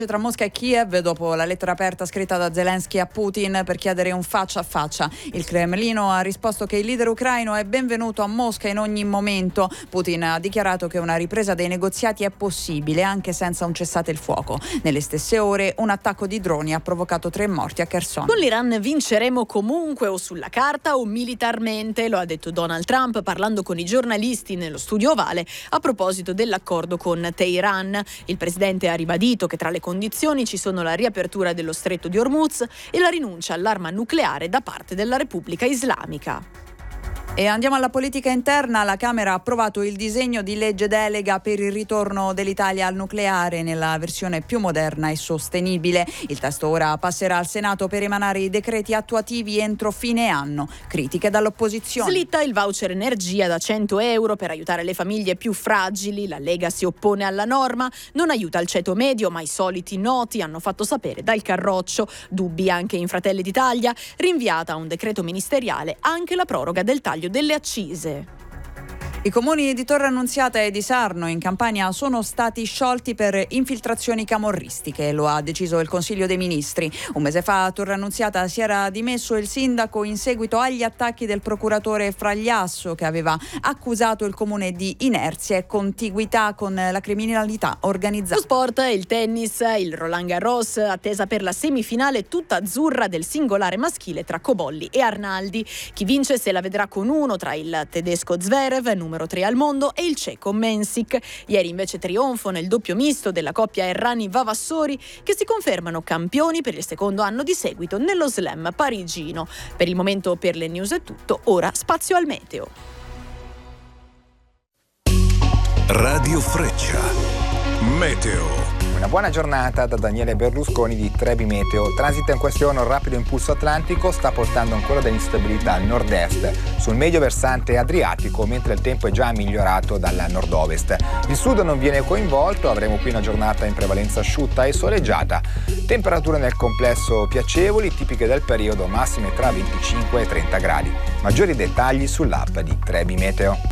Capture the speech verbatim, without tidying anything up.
Tra Mosca e Kiev dopo la lettera aperta scritta da Zelensky a Putin per chiedere un faccia a faccia. Il Cremlino ha risposto che il leader ucraino è benvenuto a Mosca in ogni momento. Putin ha dichiarato che una ripresa dei negoziati è possibile anche senza un cessate il fuoco. Nelle stesse ore un attacco di droni ha provocato tre morti a Kherson. Con l'Iran vinceremo comunque, o sulla carta o militarmente, lo ha detto Donald Trump parlando con i giornalisti nello studio ovale a proposito dell'accordo con Teheran. Il presidente ha ribadito che tra le condizioni ci sono la riapertura dello stretto di Hormuz e la rinuncia all'arma nucleare da parte della Repubblica Islamica. E andiamo alla politica interna. La Camera ha approvato il disegno di legge delega per il ritorno dell'Italia al nucleare nella versione più moderna e sostenibile. Il testo ora passerà al Senato per emanare i decreti attuativi entro fine anno. Critiche dall'opposizione. Slitta il voucher energia da cento euro per aiutare le famiglie più fragili. La Lega si oppone alla norma. Non aiuta il ceto medio, ma i soliti noti hanno fatto sapere dal Carroccio. Dubbi anche in Fratelli d'Italia. Rinviata a un decreto ministeriale anche la proroga del taglio delle accise. I comuni di Torre Annunziata e di Sarno in Campania sono stati sciolti per infiltrazioni camorristiche, lo ha deciso il Consiglio dei Ministri. Un mese fa a Torre Annunziata si era dimesso il sindaco in seguito agli attacchi del procuratore Fragliasso, che aveva accusato il comune di inerzia e contiguità con la criminalità organizzata. Lo sport, il tennis, il Roland Garros, attesa per la semifinale tutta azzurra del singolare maschile tra Cobolli e Arnaldi. Chi vince se la vedrà con uno tra il tedesco Zverev, numero tre al mondo, e il ceco Mensik. Ieri invece trionfo nel doppio misto della coppia Errani-Vavassori, che si confermano campioni per il secondo anno di seguito nello slam parigino. Per il momento per le news è tutto, ora spazio al meteo. Radio Freccia, meteo. Una buona giornata da Daniele Berlusconi di Trebi Meteo. Transita in questione un rapido impulso atlantico, sta portando ancora dell'instabilità al nord-est, sul medio versante adriatico, mentre il tempo è già migliorato dal nord-ovest. Il sud non viene coinvolto, avremo qui una giornata in prevalenza asciutta e soleggiata. Temperature nel complesso piacevoli, tipiche del periodo, massime tra venticinque e trenta gradi. Maggiori dettagli sull'app di Trebi Meteo.